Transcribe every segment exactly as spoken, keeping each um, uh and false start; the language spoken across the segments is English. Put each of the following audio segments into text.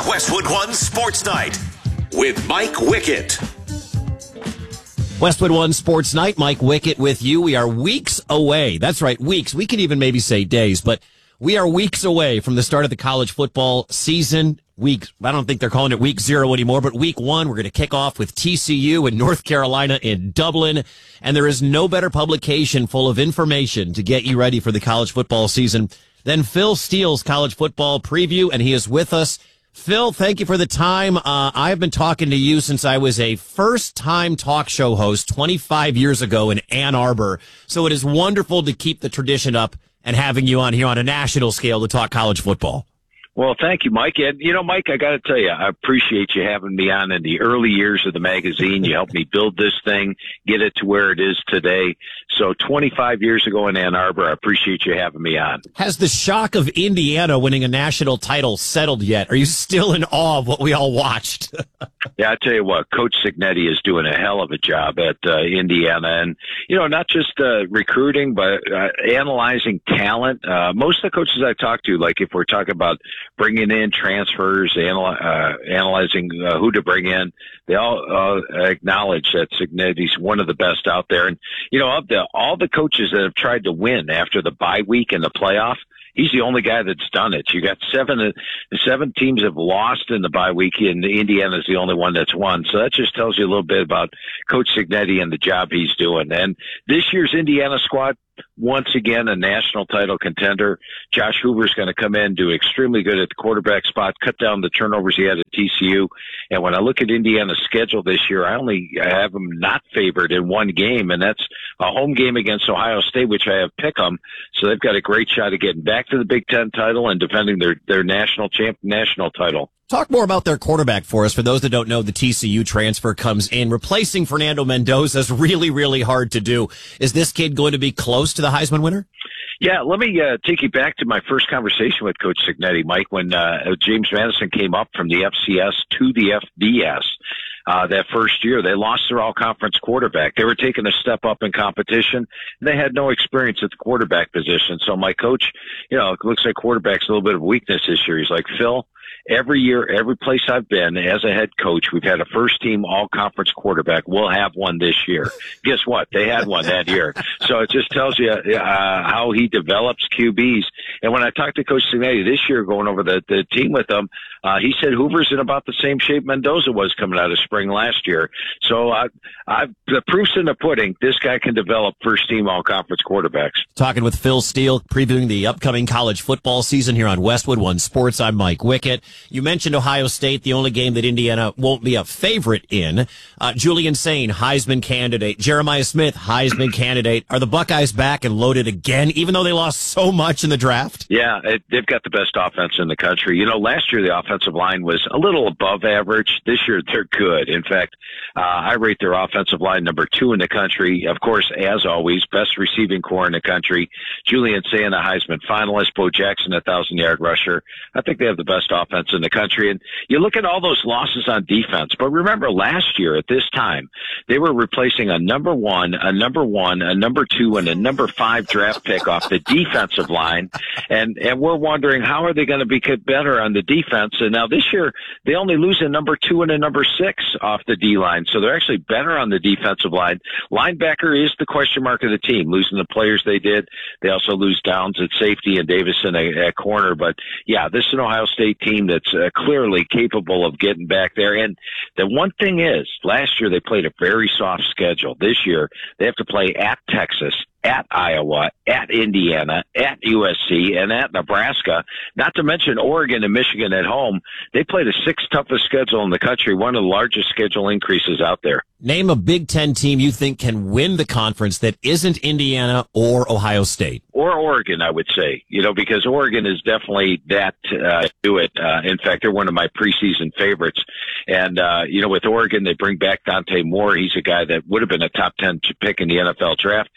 Westwood One Sports Night with Mike Wickett. Westwood One Sports Night, Mike Wickett with you. We are weeks away. That's right, weeks. We could even maybe say days, but we are weeks away from the start of the college football season. Week, I don't think they're calling it week zero anymore, but week one, we're going to kick off with T C U in North Carolina in Dublin. And there is no better publication full of information to get you ready for the college football season than Phil Steele's college football preview. And he is with us. Phil, thank you for the time. Uh, I've been talking to you since I was a first-time talk show host twenty-five years ago in Ann Arbor. So it is wonderful to keep the tradition up and having you on here on a national scale to talk college football. Well, thank you, Mike. And, you know, Mike, I got to tell you, I appreciate you having me on in the early years of the magazine. You helped me build this thing, get it to where it is today. So twenty-five years ago in Ann Arbor, I appreciate you having me on. Has the shock of Indiana winning a national title settled yet? Are you still in awe of what we all watched? Yeah, I tell you what, Coach Cignetti is doing a hell of a job at uh, Indiana. And, you know, not just uh, recruiting, but uh, analyzing talent. Uh, most of the coaches I talk to, like if we're talking about bringing in transfers, anal- uh, analyzing uh, who to bring in, they all uh, acknowledge that Cignetti's one of the best out there. And, you know, of the, all the coaches that have tried to win after the bye week and the playoff, he's the only guy that's done it. You got seven, seven teams have lost in the bye week, and Indiana's the only one that's won. So that just tells you a little bit about Coach Cignetti and the job he's doing. And this year's Indiana squad, once again, a national title contender. Josh Hoover's going to come in, do extremely good at the quarterback spot, cut down the turnovers he had at T C U. And when I look at Indiana's schedule this year, I only have them not favored in one game, and that's a home game against Ohio State, which I have pick 'em. So they've got a great shot at getting back to the Big Ten title and defending their, their national champ, national title. Talk more about their quarterback for us. For those that don't know, the T C U transfer comes in. Replacing Fernando Mendoza is really, really hard to do. Is this kid going to be close to the Heisman winner? Yeah, let me uh, take you back to my first conversation with Coach Cignetti, Mike, when uh, James Madison came up from the F C S to the F B S. Uh, that first year, they lost their all-conference quarterback. They were taking a step up in competition. They had no experience at the quarterback position. So my coach, you know, it looks like quarterback's a little bit of a weakness this year. He's like, Phil, every year, every place I've been as a head coach, we've had a first-team all-conference quarterback. We'll have one this year. Guess what? They had one that year. So it just tells you uh, how he develops Q Bs. And when I talked to Coach Cignetti this year, going over the, the team with him, uh, he said Hoover's in about the same shape Mendoza was coming out of spring last year. So I, I, the proof's in the pudding. This guy can develop first-team all-conference quarterbacks. Talking with Phil Steele, previewing the upcoming college football season here on Westwood One Sports. I'm Mike Wickett. You mentioned Ohio State, the only game that Indiana won't be a favorite in. Uh, Julian Sain, Heisman candidate. Jeremiah Smith, Heisman candidate. Are the Buckeyes back and loaded again, even though they lost so much in the draft? Yeah, it, they've got the best offense in the country. You know, last year the offensive line was a little above average. This year they're good. In fact, uh, I rate their offensive line number two in the country. Of course, as always, best receiving core in the country. Julian Sain, a Heisman finalist. Bo Jackson, a thousand-yard rusher. I think they have the best offense in the country. And you look at all those losses on defense, but remember last year at this time, they were replacing a number one, a number one, a number two, and a number five draft pick off the defensive line. And, and we're wondering, how are they going to be better on the defense? And now this year, they only lose a number two and a number six off the D-line. So they're actually better on the defensive line. Linebacker is the question mark of the team, losing the players they did. They also lose Downs at safety and Davison at, at corner. But yeah, this is an Ohio State team that's uh, clearly capable of getting back there. And the one thing is, last year they played a very soft schedule. This year they have to play at Texas, at Iowa, at Indiana, at U S C, and at Nebraska, not to mention Oregon and Michigan at home. They played the sixth toughest schedule in the country, one of the largest schedule increases out there. Name a Big Ten team you think can win the conference that isn't Indiana or Ohio State. Or Oregon, I would say, you know, because Oregon is definitely that uh, do it. Uh, in fact, they're one of my preseason favorites. And, uh, you know, with Oregon, they bring back Dante Moore. He's a guy that would have been a top ten pick in the N F L draft. They bring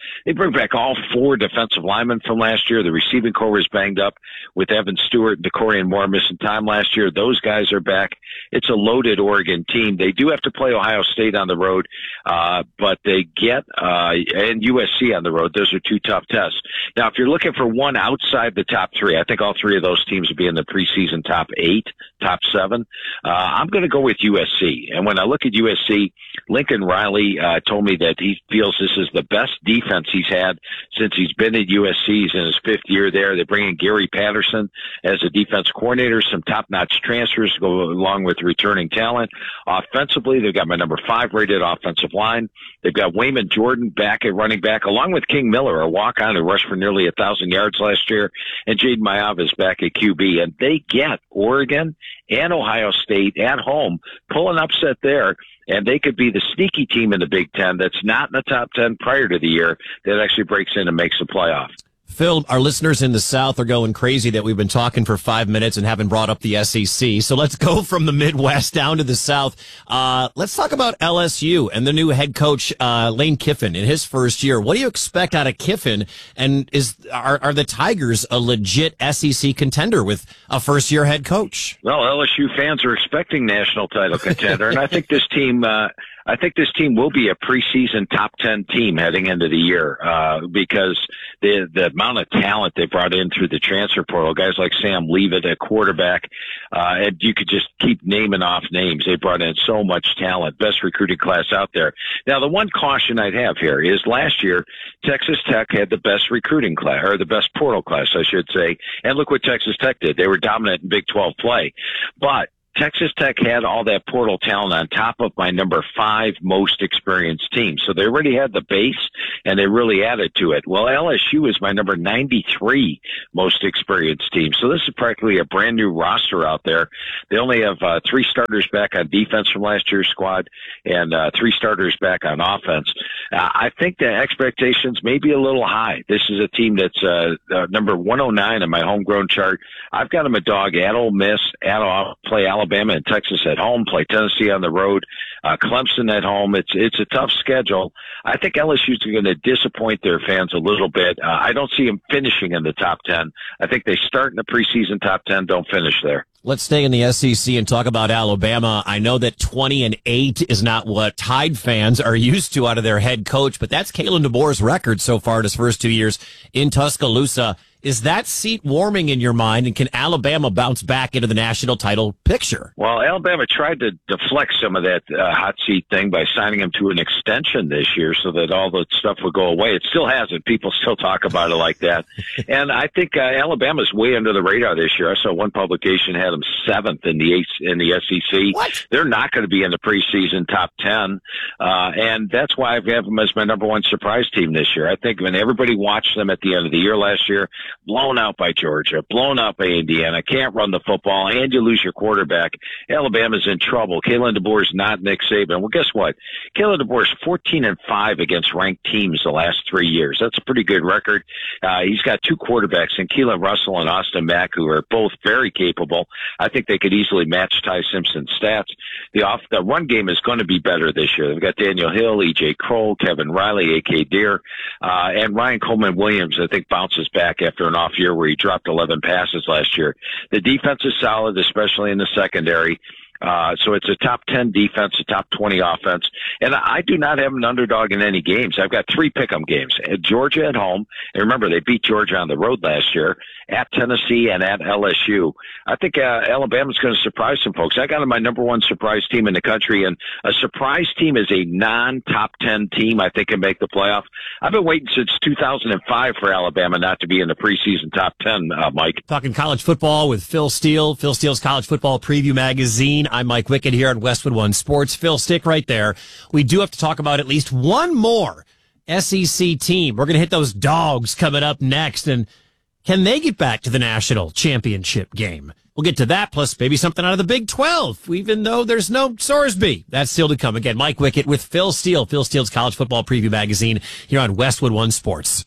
bring back all four defensive linemen from last year. The receiving core was banged up with Evan Stewart and DeCorian Moore missing time last year. Those guys are back. It's a loaded Oregon team. They do have to play Ohio State on the road, uh, but they get, uh, and U S C on the road. Those are two tough tests. Now, if you're looking for one outside the top three, I think all three of those teams would be in the preseason top eight, top seven. Uh, I'm going to go with U S C. And when I look at U S C, Lincoln Riley uh, told me that he feels this is the best defense he's had since he's been at U S C. He's in his fifth year there. They bring in Gary Patterson as a defense coordinator, some top-notch transfers to go along with returning talent. Offensively, they've got my number five rated offensive line. They've got Wayman Jordan back at running back, along with King Miller, a walk-on who rushed for nearly a thousand yards last year, and Jaden Mayava is back at Q B. And they get Oregon and Ohio State at home, pull an upset there, and they could be the sneaky team in the Big Ten that's not in the top ten prior to the year that actually breaks in and makes the playoff. Phil, our listeners in the South are going crazy that we've been talking for five minutes and haven't brought up the S E C. So let's go from the Midwest down to the South. Uh, let's talk about L S U and the new head coach, uh, Lane Kiffin, in his first year. What do you expect out of Kiffin? And is are, are the Tigers a legit S E C contender with a first-year head coach? Well, L S U fans are expecting national title contender, and I think this team, uh, I think this team will be a preseason top ten team heading into the year, uh, because the, the amount of talent they brought in through the transfer portal, guys like Sam Leavitt at quarterback, uh, and you could just keep naming off names. They brought in so much talent, best recruiting class out there. Now, the one caution I'd have here is last year, Texas Tech had the best recruiting class, or the best portal class, I should say. And look what Texas Tech did. They were dominant in Big twelve play. But Texas Tech had all that portal talent on top of my number five most experienced team. So they already had the base, and they really added to it. Well, L S U is my number ninety-three most experienced team. So this is practically a brand new roster out there. They only have uh, three starters back on defense from last year's squad and uh, three starters back on offense. Uh, I think the expectations may be a little high. This is a team that's uh, uh, number one oh nine on my homegrown chart. I've got them a dog at Ole Miss, at uh, play Alabama and Texas at home, play Tennessee on the road, uh, Clemson at home. It's it's a tough schedule. I think L S U's going to disappoint their fans a little bit. Uh, I don't see them finishing in the top ten. I think they start in the preseason top ten, don't finish there. Let's stay in the S E C and talk about Alabama. I know that twenty and eight is not what Tide fans are used to out of their head coach, but that's Kalen DeBoer's record so far in his first two years in Tuscaloosa. Is that seat warming in your mind, and can Alabama bounce back into the national title picture? Well, Alabama tried to deflect some of that uh, hot seat thing by signing him to an extension this year so that all the stuff would go away. It still hasn't. People still talk about it like that. And I think uh, Alabama's way under the radar this year. I saw one publication had them seventh in the in the S E C. What? They're not going to be in the preseason top ten, uh, and that's why I have them as my number one surprise team this year. I think when everybody watched them at the end of the year last year, blown out by Georgia, blown out by Indiana, can't run the football, and you lose your quarterback, Alabama's in trouble. Kalen DeBoer's not Nick Saban. Well, guess what? Kalen DeBoer's fourteen and five against ranked teams the last three years. That's a pretty good record. Uh, he's got two quarterbacks, in Keelan Russell and Austin Mack, who are both very capable. I think they could easily match Ty Simpson's stats. The off the run game is going to be better this year. They've got Daniel Hill, E J Kroll, Kevin Riley, A K Deer, uh, and Ryan Coleman Williams, I think, bounces back after an off year where he dropped eleven passes last year. The defense is solid, especially in the secondary. Uh, so it's a top ten defense, a top twenty offense. And I do not have an underdog in any games. I've got three pick'em games. At Georgia at home. And remember, they beat Georgia on the road last year. At Tennessee and at L S U. I think uh, Alabama's going to surprise some folks. I got them my number one surprise team in the country. And a surprise team is a non-top ten team I think can make the playoff. I've been waiting since two thousand five for Alabama not to be in the preseason top ten, uh, Mike. Talking college football with Phil Steele, Phil Steele's College Football Preview Magazine. I'm Mike Wickett here on Westwood One Sports. Phil, stick right there. We do have to talk about at least one more S E C team. We're going to hit those dogs coming up next. And can they get back to the national championship game? We'll get to that, plus maybe something out of the Big twelve, even though there's no Sorsby. That's still to come. Again, Mike Wickett with Phil Steele, Phil Steele's College Football Preview Magazine here on Westwood One Sports.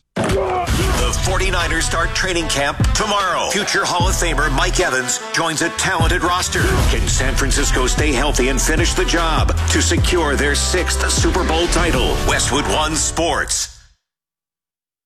The forty-niners start training camp tomorrow. Future Hall of Famer Mike Evans joins a talented roster. Can San Francisco stay healthy and finish the job to secure their sixth Super Bowl title? Westwood One Sports.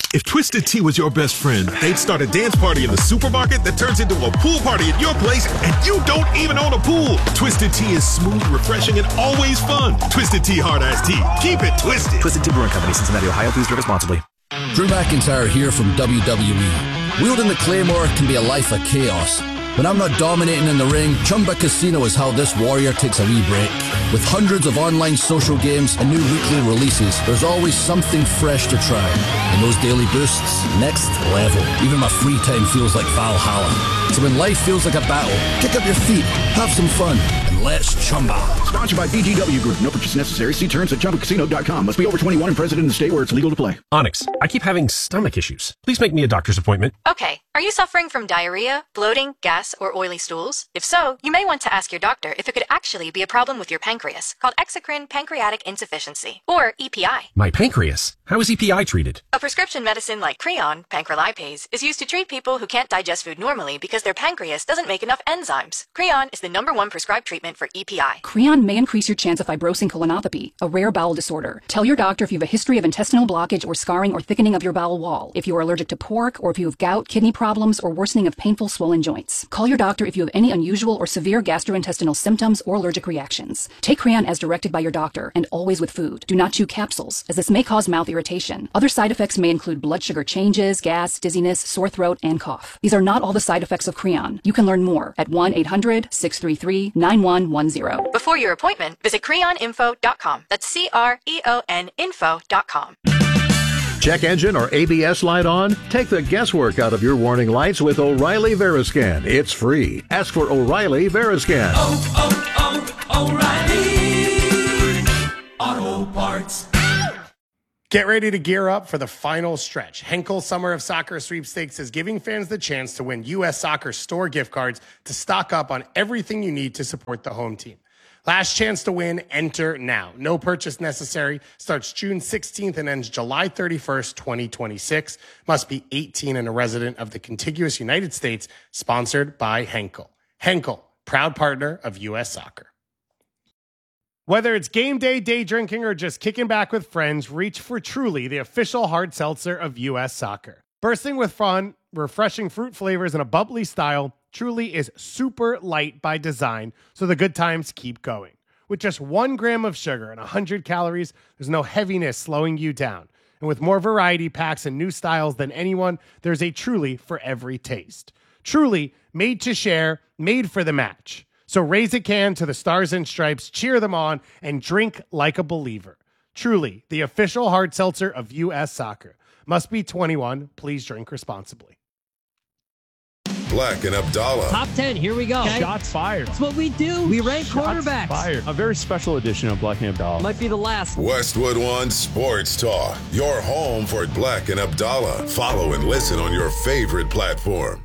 If Twisted Tea was your best friend, they'd start a dance party in the supermarket that turns into a pool party at your place, and you don't even own a pool. Twisted Tea is smooth, refreshing, and always fun. Twisted Tea Hard Iced Tea. Keep it twisted. Twisted Tea Brewing Company, Cincinnati, Ohio. Please drink responsibly. Drew McIntyre here from W W E. Wielding the Claymore can be a life of chaos. When I'm not dominating in the ring, Chumba Casino is how this warrior takes a wee break. With hundreds of online social games and new weekly releases, there's always something fresh to try. And those daily boosts, next level. Even my free time feels like Valhalla. So when life feels like a battle, kick up your feet, have some fun, and let's Chumba. Sponsored by B G W Group. No purchase necessary. See terms at chumba casino dot com. Must be over twenty-one and present in the state where it's legal to play. Onyx, I keep having stomach issues. Please make me a doctor's appointment. Okay. Are you suffering from diarrhea, bloating, gas, or oily stools? If so, you may want to ask your doctor if it could actually be a problem with your pancreas, called exocrine pancreatic insufficiency, or E P I. My pancreas? How is E P I treated? A prescription medicine like Creon, pancrelipase, is used to treat people who can't digest food normally because their pancreas doesn't make enough enzymes. Creon is the number one prescribed treatment for E P I. Creon may increase your chance of fibrosing colonopathy, a rare bowel disorder. Tell your doctor if you have a history of intestinal blockage or scarring or thickening of your bowel wall, if you are allergic to pork, or if you have gout, kidney problems, or worsening of painful swollen joints. Call your doctor if you have any unusual or severe gastrointestinal symptoms or allergic reactions. Take Creon as directed by your doctor, and always with food. Do not chew capsules, as this may cause mouth irritation. Other side effects may include blood sugar changes, gas, dizziness, sore throat, and cough. These are not all the side effects of Creon. You can learn more at one eight hundred six three three nine one one zero. Before your appointment, visit creon info dot com. That's C R E O N info dot com. Check engine or A B S light on? Take the guesswork out of your warning lights with O'Reilly Veriscan. It's free. Ask for O'Reilly Veriscan. Oh, oh, oh, O'Reilly Auto Parts. Get ready to gear up for the final stretch. Henkel Summer of Soccer Sweepstakes is giving fans the chance to win U S Soccer store gift cards to stock up on everything you need to support the home team. Last chance to win, enter now. No purchase necessary. Starts June sixteenth and ends July thirty-first, twenty twenty-six. Must be eighteen and a resident of the contiguous United States. Sponsored by Henkel. Henkel, proud partner of U S Soccer. Whether it's game day, day drinking, or just kicking back with friends, reach for Truly, the official hard seltzer of U S Soccer. Bursting with fun, refreshing fruit flavors, and a bubbly style, Truly is super light by design, so the good times keep going. With just one gram of sugar and one hundred calories, there's no heaviness slowing you down. And with more variety packs and new styles than anyone, there's a Truly for every taste. Truly, made to share, made for the match. So raise a can to the Stars and Stripes, cheer them on, and drink like a believer. Truly, the official hard seltzer of U S Soccer. Must be twenty-one. Please drink responsibly. Black and Abdallah. Top ten, here we go. Okay. Shots fired. That's what we do. We rank Shots quarterbacks. Fired. A very special edition of Black and Abdallah. Might be the last. Westwood One Sports Talk. Your home for Black and Abdallah. Follow and listen on your favorite platform.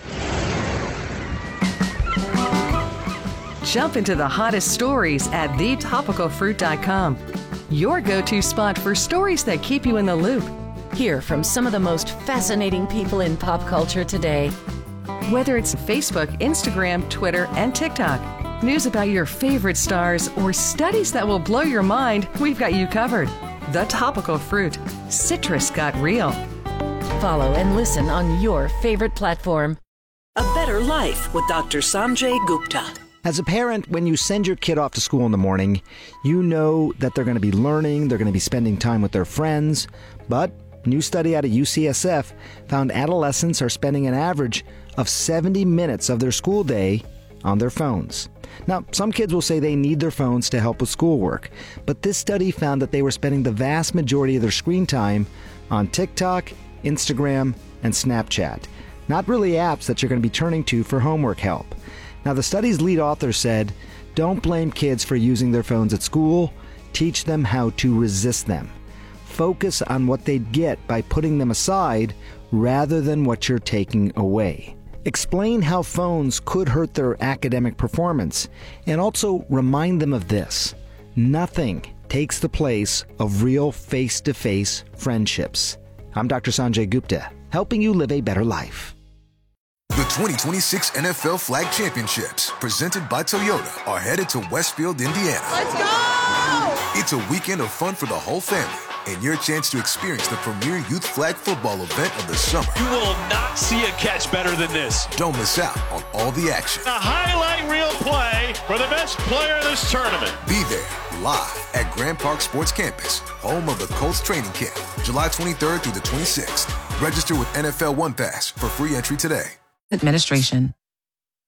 Jump into the hottest stories at the topical fruit dot com. Your go-to spot for stories that keep you in the loop. Hear from some of the most fascinating people in pop culture today. Whether it's Facebook, Instagram, Twitter, and TikTok, news about your favorite stars, or studies that will blow your mind, we've got you covered. The Topical Fruit. Citrus got real. Follow and listen on your favorite platform. A Better Life with Doctor Sanjay Gupta. As a parent, when you send your kid off to school in the morning, you know that they're going to be learning, they're going to be spending time with their friends, but a new study out of U C S F found adolescents are spending an average of seventy minutes of their school day on their phones. Now, some kids will say they need their phones to help with schoolwork, but this study found that they were spending the vast majority of their screen time on TikTok, Instagram, and Snapchat. Not really apps that you're going to be turning to for homework help. Now, the study's lead author said, don't blame kids for using their phones at school. Teach them how to resist them. Focus on what they'd get by putting them aside rather than what you're taking away. Explain how phones could hurt their academic performance, and also remind them of this. Nothing takes the place of real face-to-face friendships. I'm Doctor Sanjay Gupta, helping you live a better life. The twenty twenty-six N F L Flag Championships, presented by Toyota, are headed to Westfield, Indiana. Let's go! It's a weekend of fun for the whole family. and your chance to experience the premier youth flag football event of the summer. You will not see a catch better than this. Don't miss out on all the action. A highlight reel play for the best player in this tournament. Be there live at Grand Park Sports Campus, home of the Colts training camp, July twenty-third through the twenty-sixth. Register with N F L One Pass for free entry today. Administration.